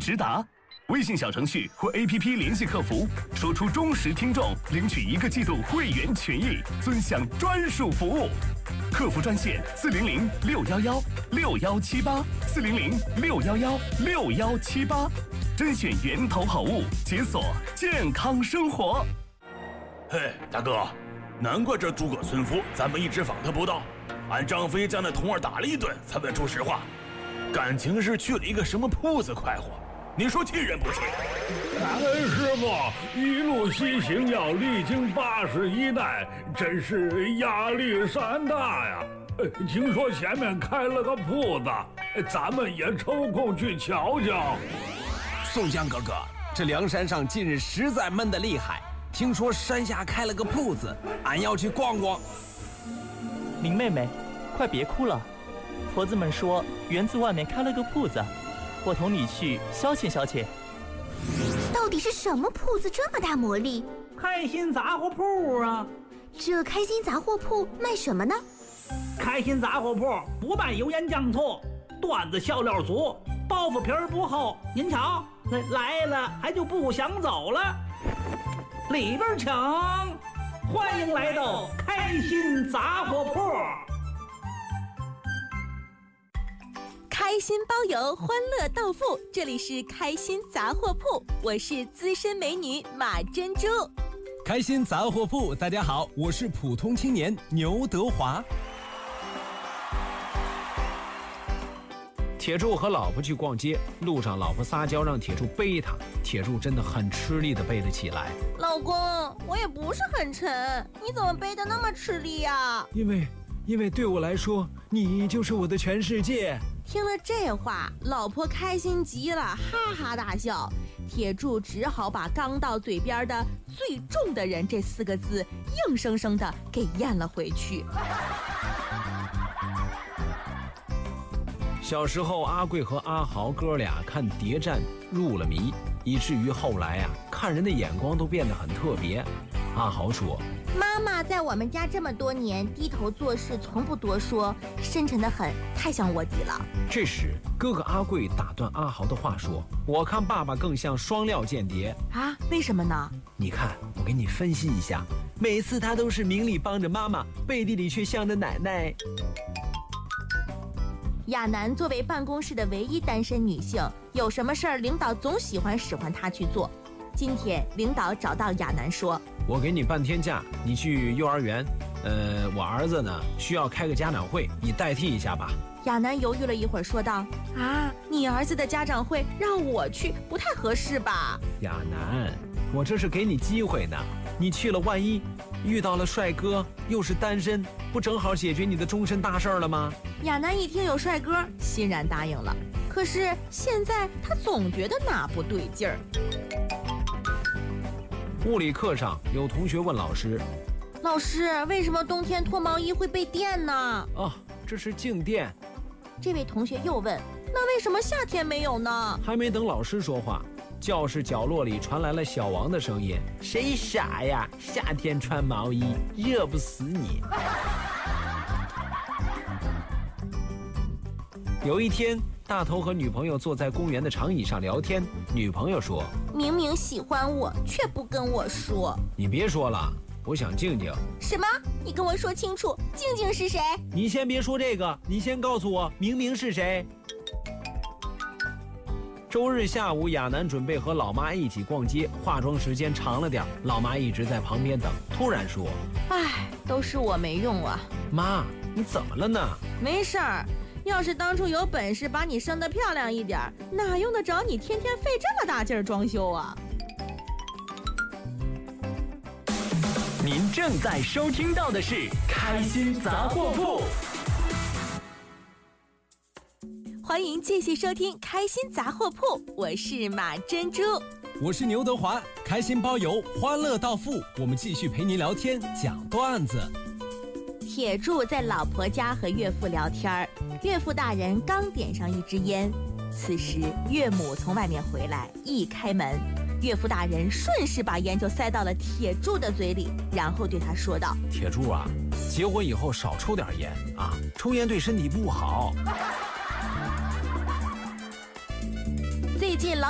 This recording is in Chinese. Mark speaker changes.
Speaker 1: 直达。微信小程序或 APP 联系客服，说出忠实听众，领取1个季度会员权益，尊享专属服务。客服专线400-611-6178，400-611-6178，甄选源头好物，解锁健康生活。
Speaker 2: 嘿，大哥，难怪这诸葛村夫咱们一直访他不到，俺张飞将那童儿打了一顿，才问出实话，感情是去了一个什么铺子快活。你说气人不气？
Speaker 3: 师傅，一路西行要历经81代，真是压力山大呀！听说前面开了个铺子，咱们也抽空去瞧瞧。
Speaker 4: 宋江哥哥，这梁山上近日实在闷得厉害，听说山下开了个铺子，俺要去逛逛。
Speaker 5: 林妹妹，快别哭了，婆子们说园子外面开了个铺子，我同你去消遣消遣。
Speaker 6: 到底是什么铺子这么大魔力？
Speaker 7: 开心杂货铺啊！
Speaker 6: 这开心杂货铺卖什么呢？
Speaker 7: 开心杂货铺不卖油盐酱醋，段子笑料足，包袱皮儿不厚。您瞧，来了还就不想走了。里边请，欢迎来到开心杂货铺。
Speaker 8: 开心包邮，欢乐到付，这里是开心杂货铺，我是资深美女马珍珠。
Speaker 4: 开心杂货铺，大家好，我是普通青年牛德华。铁柱和老婆去逛街，路上老婆撒娇让铁柱背她，铁柱真的很吃力的背了起来。
Speaker 8: 老公，我也不是很沉，你怎么背得那么吃力呀？
Speaker 4: 因为对我来说，你就是我的全世界。
Speaker 8: 听了这话，老婆开心极了，哈哈大笑。铁柱只好把刚到嘴边的最重的人这4个字硬生生的给咽了回去。
Speaker 4: 小时候，阿贵和阿豪哥俩看谍战入了迷，以至于后来看人的眼光都变得很特别。阿豪说，
Speaker 8: 妈妈在我们家这么多年，低头做事从不多说，深沉得很，太像卧底了。
Speaker 4: 这时哥哥阿贵打断阿豪的话说，我看爸爸更像双料间谍
Speaker 8: 啊？为什么呢？
Speaker 4: 你看，我给你分析一下，每次他都是明里帮着妈妈，背地里却向着奶奶。
Speaker 8: 亚楠作为办公室的唯一单身女性，有什么事儿领导总喜欢使唤她去做。今天领导找到亚楠说，
Speaker 4: 我给你半天假，你去幼儿园，我儿子呢需要开个家长会，你代替一下吧。
Speaker 8: 亚楠犹豫了一会儿说道，你儿子的家长会让我去不太合适吧？
Speaker 4: 亚楠，我这是给你机会呢，你去了万一遇到了帅哥又是单身，不正好解决你的终身大事了吗？
Speaker 8: 亚楠一听有帅哥，欣然答应了。可是现在他总觉得哪不对劲儿。
Speaker 4: 物理课上有同学问老师，
Speaker 8: 老师，为什么冬天脱毛衣会被电呢？
Speaker 4: 哦，这是静电。
Speaker 8: 这位同学又问，那为什么夏天没有呢？
Speaker 4: 还没等老师说话，教室角落里传来了小王的声音，谁傻呀，夏天穿毛衣热不死你。有一天，大头和女朋友坐在公园的长椅上聊天，女朋友说，
Speaker 8: 明明喜欢我却不跟我说。
Speaker 4: 你别说了，我想静静。
Speaker 8: 什么？你跟我说清楚，静静是谁？
Speaker 4: 你先别说这个，你先告诉我明明是谁。周日下午，亚楠准备和老妈一起逛街，化妆时间长了点，老妈一直在旁边等，突然说，
Speaker 8: 都是我没用啊。
Speaker 4: 妈，你怎么了呢？
Speaker 8: 没事儿，要是当初有本事把你生得漂亮一点，哪用得着你天天费这么大劲儿装修啊？
Speaker 1: 您正在收听到的是开心杂货铺。
Speaker 8: 欢迎继续收听开心杂货铺，我是马珍珠，
Speaker 4: 我是牛德华。开心包邮，欢乐到付，我们继续陪您聊天讲段子。
Speaker 8: 铁柱在老婆家和岳父聊天，岳父大人刚点上一支烟，此时岳母从外面回来，一开门，岳父大人顺势把烟就塞到了铁柱的嘴里，然后对他说道，
Speaker 4: 铁柱啊，结婚以后少抽点烟啊，抽烟对身体不好。
Speaker 8: 最近